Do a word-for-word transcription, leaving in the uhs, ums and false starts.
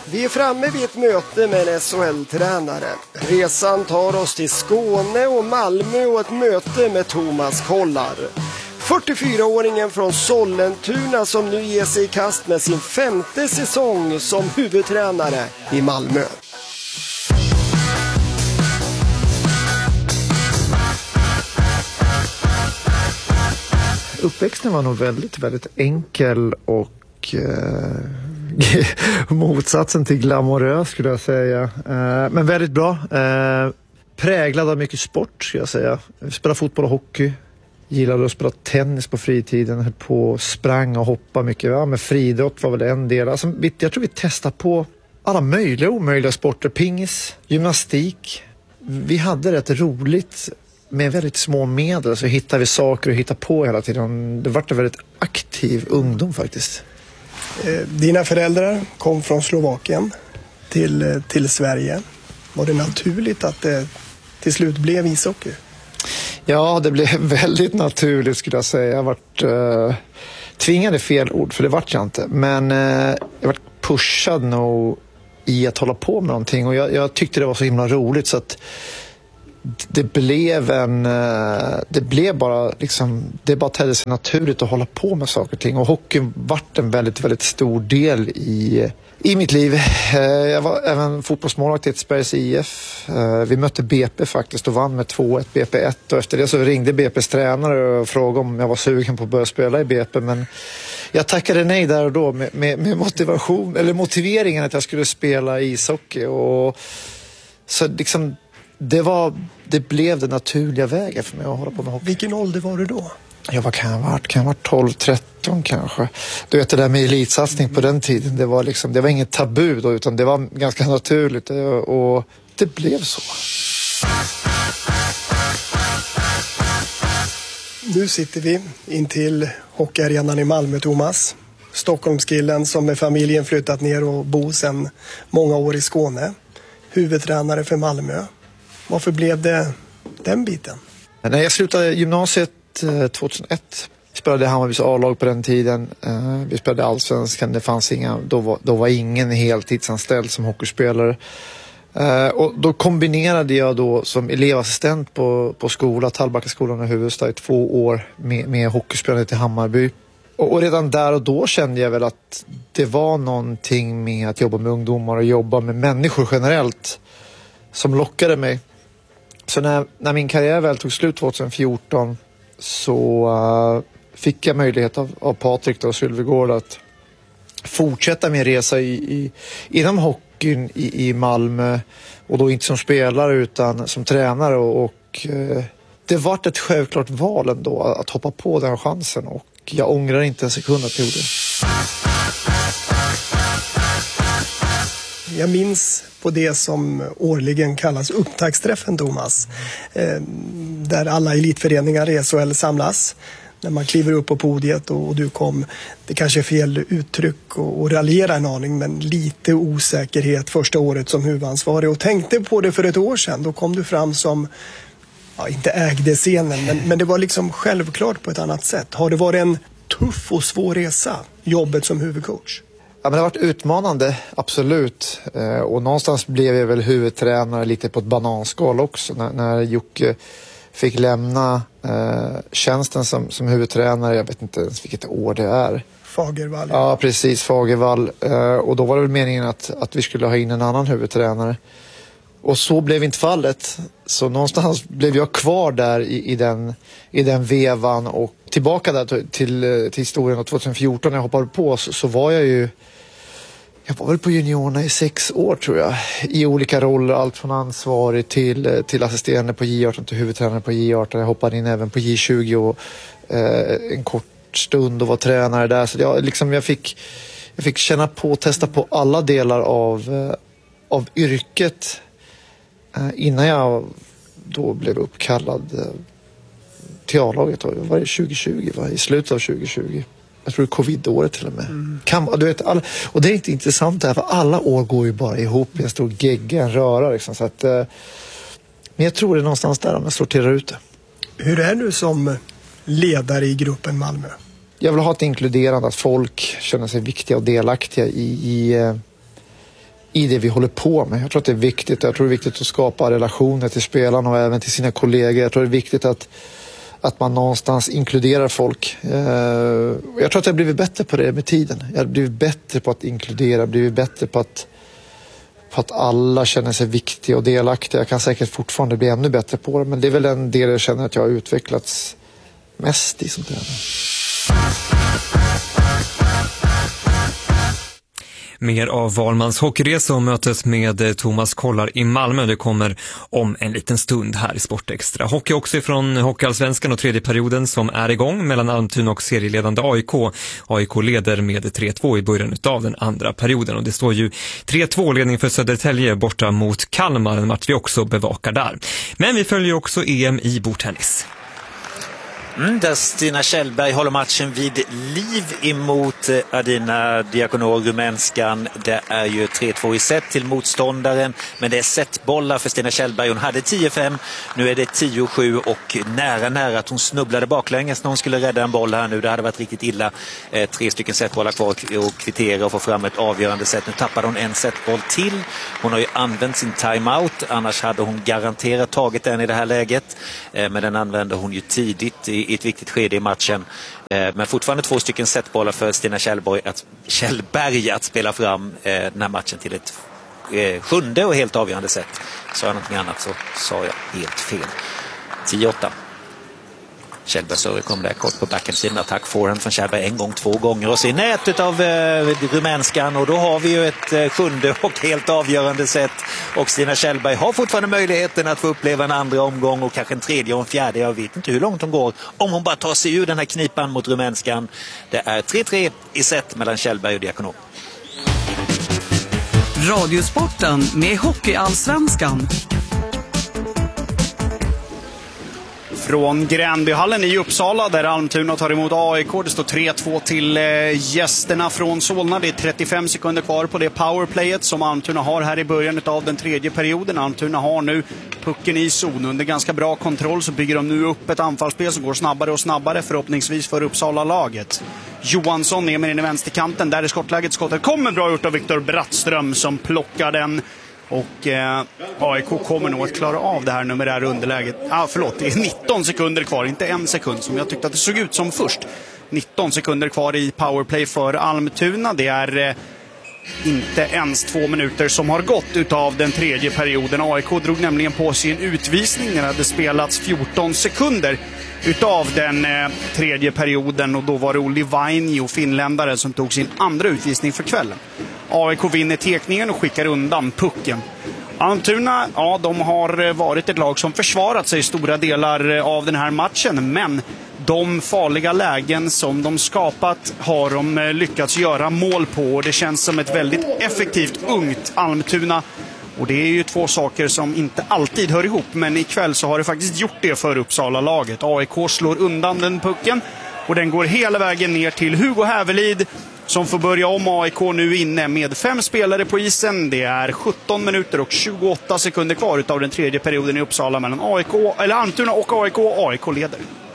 Vi är framme vid ett möte med en S H L-tränare. Resan tar oss till Skåne och Malmö och ett möte med Thomas Kollar. fyrtiofyraåringen från Sollentuna som nu ger sig i kast med sin femte säsong som huvudtränare i Malmö. Uppväxten var nog väldigt, väldigt enkel och eh, motsatsen till glamorös skulle jag säga. Eh, men väldigt bra. Eh, präglad av mycket sport skulle jag säga. Spela fotboll och hockey. Gillade att spela tennis på fritiden. Höll på, sprang och hoppa mycket. Ja, men friidrott var väl en del. Alltså, jag tror vi testade på alla möjliga och omöjliga sporter. Pingis, gymnastik. Vi hade rätt roligt. Med väldigt små medel så hittar vi saker och hittar på hela tiden. Det var en väldigt aktiv ungdom faktiskt. Dina föräldrar kom från Slovakien till, till Sverige. Var det naturligt att det till slut blev ishockey? Ja, det blev väldigt naturligt skulle jag säga. Jag varit eh, tvingad i fel ord, för det vart jag inte. Men eh, jag varit pushad nog i att hålla på med någonting. Och jag, jag tyckte det var så himla roligt så att det blev en det blev bara liksom det bara tedde sig naturligt att hålla på med saker och ting, och hockeyn vart en väldigt väldigt stor del i i mitt liv. Jag var även fotbollsmålvakt i Edsbergs I F. Vi mötte B P faktiskt och vann med två ett B P ett, och efter det så ringde B P:s tränare och frågade om jag var sugen på att börja spela i B P, men jag tackade nej där och då med, med, med motivation eller motiveringen att jag skulle spela ishockey, och så liksom Det, var, det blev den naturliga vägen för mig att hålla på med hockey. Vilken ålder var du då? Jag var, kan jag ha varit, kan jag ha varit tolv tretton kanske. Du vet, det där med elitsatsning på den tiden, det var, liksom, det var inget tabu då, utan det var ganska naturligt, och det blev så. Nu sitter vi in till hockeyarenan i Malmö, Thomas. Stockholmskillen som med familjen flyttat ner och bor sedan många år i Skåne. Huvudtränare för Malmö. Varför blev det den biten? När jag slutade gymnasiet tjugohundraett spelade Hammarbys A-lag på den tiden. Vi spelade allsvenskan, det fanns inga, då var, då var ingen heltidsanställd som hockeyspelare. Och då kombinerade jag då som elevassistent på, på skola, Tallbackaskolan i Huvudsta i två år med, med hockeyspelandet i Hammarby. Och, och redan där och då kände jag väl att det var någonting med att jobba med ungdomar och jobba med människor generellt som lockade mig. Så när, när min karriär väl tog slut tjugohundrafjorton så uh, fick jag möjlighet av, av Patrik och Sylvegård att fortsätta min resa i, i, inom hockeyn i, i Malmö, och då inte som spelare utan som tränare, och, och uh, det var ett självklart val ändå att hoppa på den chansen, och jag ångrar inte en sekund att jag gjorde det. Jag minns på det som årligen kallas upptaktsträffen, Thomas. Eh, där alla elitföreningar i S H L samlas. När man kliver upp på podiet och, och du kom, det kanske är fel uttryck och, och raljera en aning, men lite osäkerhet första året som huvudansvarig. Och tänkte på det för ett år sedan, då kom du fram som, ja, inte ägde scenen, men, men det var liksom självklart på ett annat sätt. Har det varit en tuff och svår resa, jobbet som huvudcoach? Ja, men det har varit utmanande, absolut. Eh, och någonstans blev jag väl huvudtränare lite på ett bananskal också. När, när Jocke fick lämna eh, tjänsten som, som huvudtränare, jag vet inte ens vilket år det är. Fagervall. Ja, precis, Fagervall. Eh, och då var det väl meningen att, att vi skulle ha in en annan huvudtränare. Och så blev inte fallet. Så någonstans blev jag kvar där i, i, den, i den vevan, och tillbaka där till, till historien. Och tjugohundrafjorton när jag hoppade på så, så var jag ju jag var väl på juniorerna i sex år tror jag, i olika roller, allt från ansvarig till, till assisterande på J arton till huvudtränare på J arton. Jag hoppade in även på J tjugo och eh, en kort stund och var tränare där, så jag, liksom, jag, fick, jag fick känna på och testa på alla delar av, eh, av yrket innan jag då blev uppkallad till A-laget. Var det tjugohundratjugo, va? I slutet av tjugohundratjugo. Jag tror det är covid-året till och med. Mm. Kan, du vet, alla, och det är inte intressant här, för alla år går ju bara ihop i en stor gegga, en röra. Liksom, så att, men jag tror det är någonstans där om jag sorterar ut det. Hur är du som ledare i gruppen Malmö? Jag vill ha ett inkluderande, att folk känner sig viktiga och delaktiga i, i i det vi håller på med. Jag tror att det är viktigt. Jag tror det är viktigt att skapa relationer till spelarna och även till sina kollegor. Jag tror det är viktigt att, att man någonstans inkluderar folk. Jag tror att jag har blivit bättre på det med tiden. Jag har blivit bättre på att inkludera, blivit bättre på att, på att alla känner sig viktiga och delaktiga. Jag kan säkert fortfarande bli ännu bättre på det, men det är väl en del jag känner att jag har utvecklats mest i som tränare. Mer av Valmans hockeyresa och mötet med Thomas Kollar i Malmö. Det kommer om en liten stund här i Sportextra. Hockey också från Hockeyallsvenskan och tredje perioden som är igång mellan Almtuna och serieledande A I K. A I K leder med tre två i början av den andra perioden. Och det står ju tre två ledning för Södertälje borta mot Kalmar. En match vi också bevakar där. Men vi följer också E M i bordtennis. Mm, där Stina Kjellberg håller matchen vid liv emot Adina Diakonov, rumänskan. Det är ju tre två i set till motståndaren, men det är setbollar för Stina Kjellberg. Hon hade tio fem, nu är det tio sju och nära nära att hon snubblade baklänges när hon skulle rädda en boll här nu. Det hade varit riktigt illa. Eh, tre stycken setbollar kvar och kvittera och få fram ett avgörande set. Nu tappade hon en setboll till. Hon har ju använt sin timeout, annars hade hon garanterat tagit den i det här läget. Eh, men den använde hon ju tidigt i i ett viktigt skede i matchen. Eh, men fortfarande två stycken setbollar för Stina Kjellberg att, Kjellberg att spela fram eh, den här matchen till ett eh, sjunde och helt avgörande sätt. Sa jag någonting annat så sa jag helt fel. tio åtta. Kjellberg så kom där kort på backhandsidan. Attack forehand från Kjellberg en gång, två gånger och så i nätet av eh, rumänskan, och då har vi ju ett eh, sjunde och helt avgörande sätt, och Stina Kjellberg har fortfarande möjligheten att få uppleva en andra omgång och kanske en tredje och en fjärde. Jag vet inte hur långt hon går om hon bara tar sig ur den här knipan mot rumänskan. Det är tre tre i set mellan Kjellberg och Diakonov. Radiosporten med Hockeyallsvenskan. Från Gränbyhallen i Uppsala där Almtuna tar emot A I K. Det står tre två till eh, gästerna från Solna. Det är trettiofem sekunder kvar på det powerplayet som Almtuna har här i början av den tredje perioden. Almtuna har nu pucken i zon. Under ganska bra kontroll så bygger de nu upp ett anfallsspel som går snabbare och snabbare, förhoppningsvis för Uppsala-laget. Johansson är med in i vänsterkanten. Där är skottläget. Skottet kommer bra ut av Viktor Brattström som plockar den. Och eh, A I K kommer nog att klara av det här numerära underläget. Ah, förlåt, det är nitton sekunder kvar, inte en sekund som jag tyckte att det såg ut som först. nitton sekunder kvar i powerplay för Almtuna. Det är eh, inte ens två minuter som har gått utav den tredje perioden. A I K drog nämligen på sig en utvisning när det hade spelats fjorton sekunder utav den eh, tredje perioden, och då var det Olli Vainio, finländare, som tog sin andra utvisning för kvällen. A I K vinner tekningen och skickar undan pucken. Almtuna, ja, de har varit ett lag som försvarat sig i stora delar av den här matchen, men de farliga lägen som de skapat har de lyckats göra mål på, och det känns som ett väldigt effektivt ungt Almtuna. Och det är ju två saker som inte alltid hör ihop, men ikväll så har det faktiskt gjort det för Uppsala-laget. A I K slår undan den pucken och den går hela vägen ner till Hugo Hävelid, som får börja om. A I K nu inne med fem spelare på isen. Det är sjutton minuter och tjugoåtta sekunder kvar utav den tredje perioden i Uppsala mellan A I K, eller Almtuna och A I K. A I K leder.